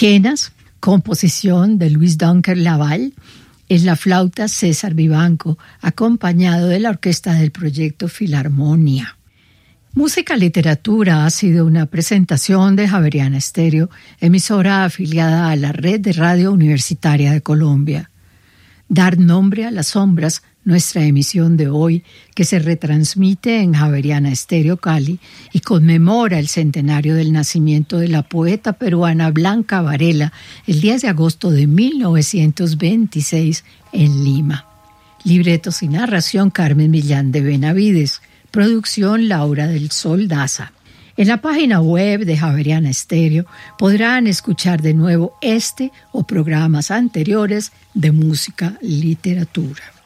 Quenas, composición de Luis Dunker Laval, en la flauta César Vivanco, acompañado de la orquesta del proyecto Filarmonia. Música Literatura ha sido una presentación de Javeriana Estéreo, emisora afiliada a la Red de Radio Universitaria de Colombia. Dar nombre a las sombras, nuestra emisión de hoy, que se retransmite en Javeriana Estéreo Cali y conmemora el centenario del nacimiento de la poeta peruana Blanca Varela el 10 de agosto de 1926 en Lima. Libretos y narración Carmen Millán de Benavides. Producción Laura del Sol Daza. En la página web de Javeriana Estéreo podrán escuchar de nuevo este o programas anteriores de música literatura.